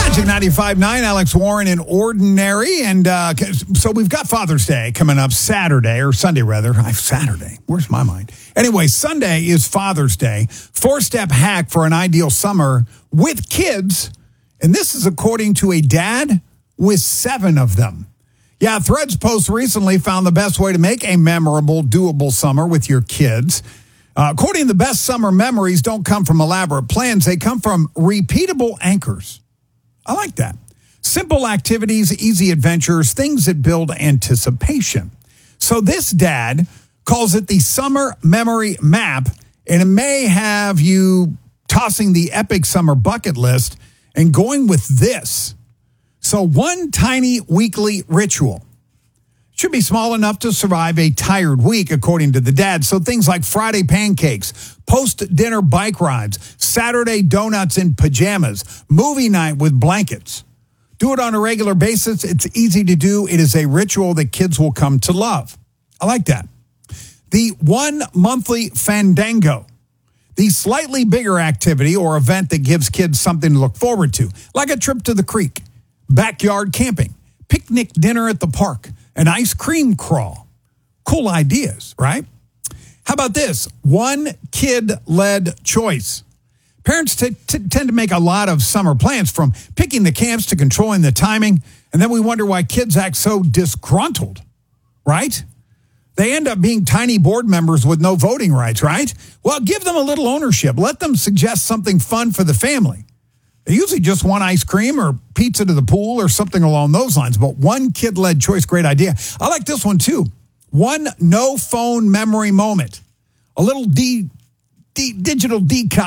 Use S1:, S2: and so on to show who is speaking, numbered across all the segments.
S1: Magic 95.9, Alex Warren in Ordinary. And so we've got Father's Day coming up Saturday, or Sunday rather. Saturday. Where's my mind? Anyway, Sunday is Father's Day. 4-step hack for an ideal summer with kids. And this is according to a dad with 7 of them. Yeah, Threads post recently found the best way to make a memorable, doable summer with your kids. According to the best summer memories don't come from elaborate plans. They come from repeatable anchors. I like that. Simple activities, easy adventures, things that build anticipation. So this dad calls it the Summer Memory Map, and it may have you tossing the epic summer bucket list and going with this. So one tiny weekly ritual. Should be small enough to survive a tired week, according to the dad. So things like Friday pancakes, post-dinner bike rides, Saturday donuts in pajamas, movie night with blankets. Do it on a regular basis. It's easy to do. It is a ritual that kids will come to love. I like that. The 1 monthly fandango. The slightly bigger activity or event that gives kids something to look forward to, like a trip to the creek, backyard camping, picnic dinner at the park, an ice cream crawl. Cool ideas, right? How about this? One kid-led choice. Parents tend to make a lot of summer plans, from picking the camps to controlling the timing, and then we wonder why kids act so disgruntled, right? They end up being tiny board members with no voting rights, right? Well, give them a little ownership. Let them suggest something fun for the family. They usually just want ice cream or pizza to the pool or something along those lines. But one kid-led choice, great idea. I like this one, too. One no-phone memory moment. A little digital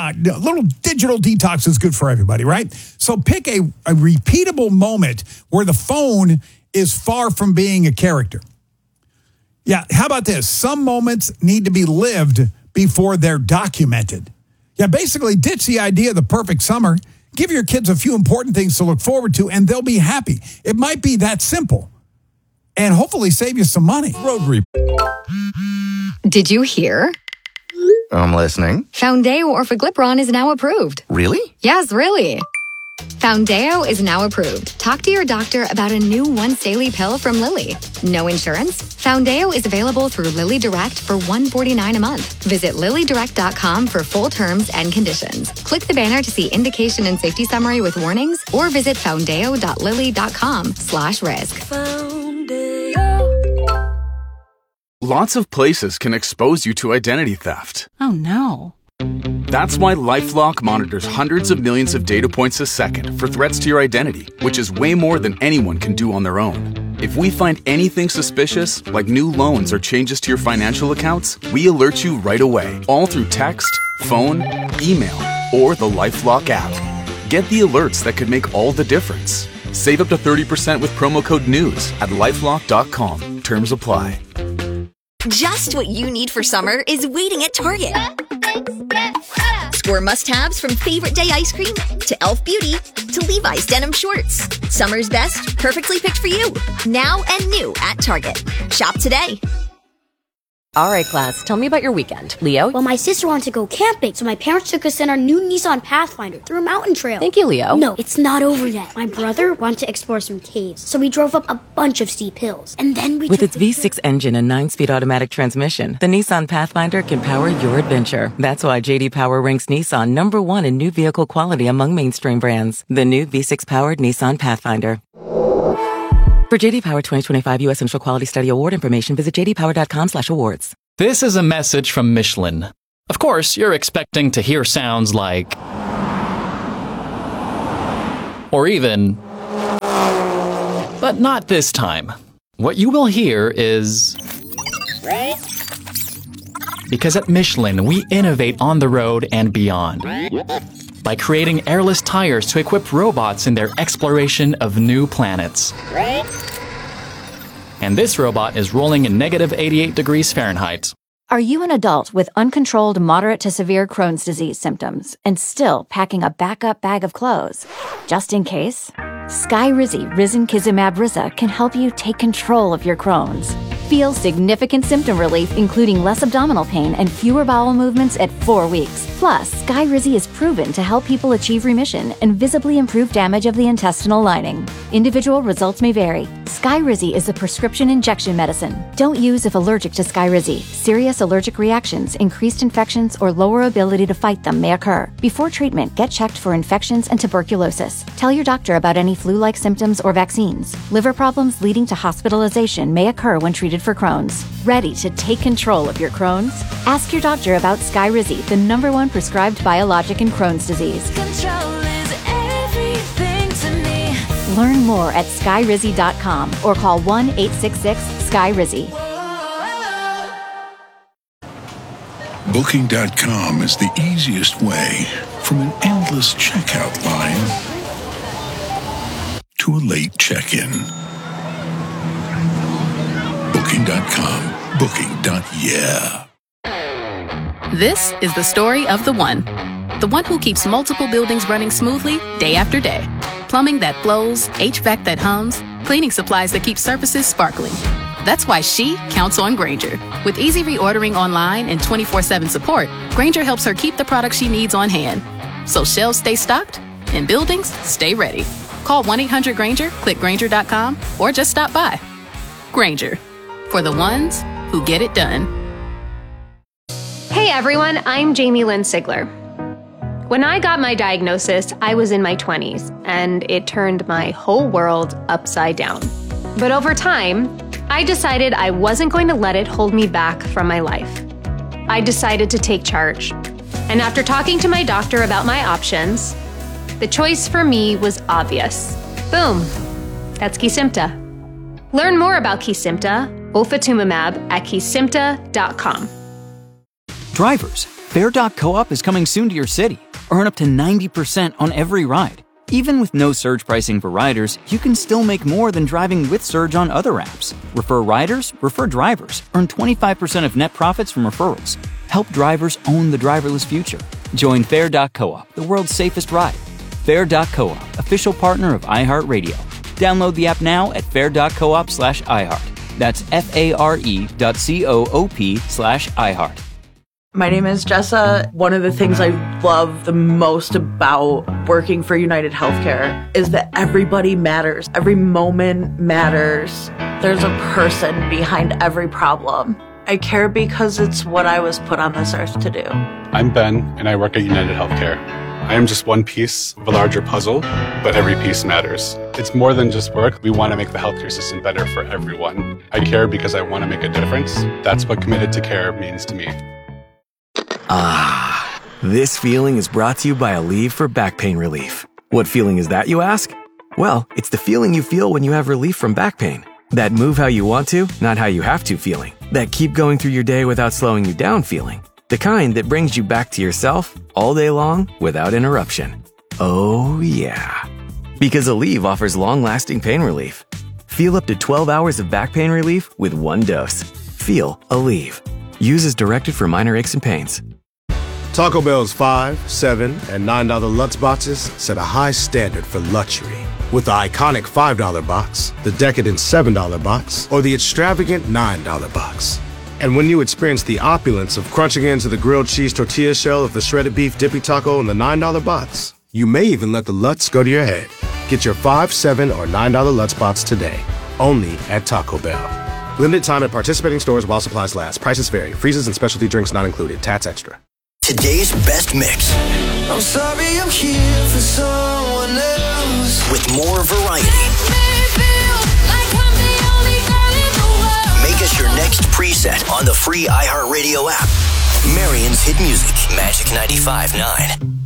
S1: detox is good for everybody, right? So pick a repeatable moment where the phone is far from being a character. Yeah, how about this? Some moments need to be lived before they're documented. Yeah, basically ditch the idea of the perfect summer. Give your kids a few important things to look forward to, and they'll be happy. It might be that simple, and hopefully save you some money.
S2: Road Reaper.
S3: Did you hear?
S4: I'm listening.
S3: Foundeo Orforglipron is now approved.
S4: Really?
S3: Yes, really. Foundeo is now approved. Talk to your doctor about a new once-daily pill from Lilly. No insurance? Foundeo is available through Lilly Direct for $149 a month. Visit LillyDirect.com for full terms and conditions. Click the banner to see indication and safety summary with warnings, or visit foundeo.lilly.com/risk.
S5: Lots of places can expose you to identity theft.
S6: Oh, no.
S5: That's why LifeLock monitors hundreds of millions of data points a second for threats to your identity, which is way more than anyone can do on their own. If we find anything suspicious, like new loans or changes to your financial accounts, we alert you right away, all through text, phone, email, or the LifeLock app. Get the alerts that could make all the difference. Save up to 30% with promo code NEWS at LifeLock.com. Terms apply.
S7: Just what you need for summer is waiting at Target. Score must-haves from Favorite Day ice cream to Elf Beauty to Levi's denim shorts. Summer's best, perfectly picked for you. Now and new at Target. Shop today.
S8: All right, class, tell me about your weekend. Leo?
S9: Well, my sister wanted to go camping, so my parents took us in our new Nissan Pathfinder through a mountain trail.
S8: Thank you, Leo.
S9: No, it's not over yet. My brother wanted to explore some caves, so we drove up a bunch of steep hills. And then we
S10: With its V6 engine and 9-speed automatic transmission, the Nissan Pathfinder can power your adventure. That's why J.D. Power ranks Nissan #1 in new vehicle quality among mainstream brands. The new V6-powered Nissan Pathfinder. For J.D. Power 2025 U.S. Central Quality Study Award information, visit jdpower.com/awards.
S11: This is a message from Michelin. Of course, you're expecting to hear sounds like... or even... but not this time. What you will hear is... because at Michelin, we innovate on the road and beyond. By creating airless tires to equip robots in their exploration of new planets. And this robot is rolling in negative 88 degrees Fahrenheit.
S12: Are you an adult with uncontrolled moderate to severe Crohn's disease symptoms and still packing a backup bag of clothes? Just in case? Skyrizi Risankizumab Riza can help you take control of your Crohn's. Feel significant symptom relief, including less abdominal pain and fewer bowel movements at 4 weeks. Plus, Skyrizi is proven to help people achieve remission and visibly improve damage of the intestinal lining. Individual results may vary. Skyrizi is a prescription injection medicine. Don't use if allergic to Skyrizi. Serious allergic reactions, increased infections, or lower ability to fight them may occur. Before treatment, get checked for infections and tuberculosis. Tell your doctor about any flu-like symptoms or vaccines. Liver problems leading to hospitalization may occur when treated for Crohn's. Ready to take control of your Crohn's? Ask your doctor about Skyrizi, the #1 prescribed biologic in Crohn's disease.
S2: Control is everything to me.
S12: Learn more at skyrizi.com or call 1-866-SKYRIZI.
S6: Booking.com is the easiest way from an endless checkout line to a late check-in. Booking.com. Booking.yeah.
S13: This is the story of the one. The one who keeps multiple buildings running smoothly day after day. Plumbing that flows, HVAC that hums, cleaning supplies that keep surfaces sparkling. That's why she counts on Grainger. With easy reordering online and 24/7 support, Grainger helps her keep the products she needs on hand. So shelves stay stocked and buildings stay ready. Call 1-800-GRAINGER, click Grainger.com, or just stop by. Grainger, for the ones who get it done.
S14: Hey everyone, I'm Jamie Lynn Sigler. When I got my diagnosis, I was in my 20s, and it turned my whole world upside down. But over time, I decided I wasn't going to let it hold me back from my life. I decided to take charge. And after talking to my doctor about my options, the choice for me was obvious. Boom, that's Kesimpta. Learn more about Kesimpta, ofatumumab, at kesimpta.com.
S15: Drivers, Fair.coop is coming soon to your city. Earn up to 90% on every ride. Even with no surge pricing for riders, you can still make more than driving with Surge on other apps. Refer riders, refer drivers. Earn 25% of net profits from referrals. Help drivers own the driverless future. Join Fair.coop, the world's safest ride. Fair.coop, official partner of iHeartRadio. Download the app now at fair.coop/iHeart. That's FARE.coop/iHeart.
S16: My name is Jessa. One of the things I love the most about working for United Healthcare is that everybody matters. Every moment matters. There's a person behind every problem. I care because it's what I was put on this earth to do.
S17: I'm Ben, and I work at United Healthcare. I am just one piece of a larger puzzle, but every piece matters. It's more than just work. We want to make the healthcare system better for everyone. I care because I want to make a difference. That's what Committed to Care means to me.
S18: Ah, this feeling is brought to you by Aleve for back pain relief. What feeling is that, you ask? Well, it's the feeling you feel when you have relief from back pain. That move how you want to, not how you have to feeling. That keep going through your day without slowing you down feeling. The kind that brings you back to yourself all day long without interruption. Oh yeah. Because Aleve offers long-lasting pain relief. Feel up to 12 hours of back pain relief with one dose. Feel Aleve. Use as directed for minor aches and pains.
S19: Taco Bell's $5, $7, and $9 Lutz boxes set a high standard for luxury. With the iconic $5 box, the decadent $7 box, or the extravagant $9 box. And when you experience the opulence of crunching into the grilled cheese tortilla shell of the shredded beef dippy taco in the $9 box, you may even let the Lutz go to your head. Get your $5, $7, or $9 Lutz box today, only at Taco Bell. Limited time at participating stores while supplies last. Prices vary. Freezes and specialty drinks not included. Tats extra.
S20: Today's best mix.
S2: I'm sorry I'm here for someone else.
S20: With more variety. Make us your next preset on the free iHeartRadio app. Marion's Hit Music, Magic 95.9.